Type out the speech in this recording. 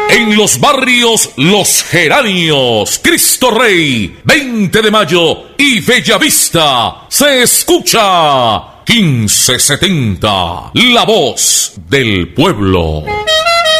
En los barrios Los Geranios, Cristo Rey, 20 de Mayo y Bellavista se escucha 1570, la voz del pueblo.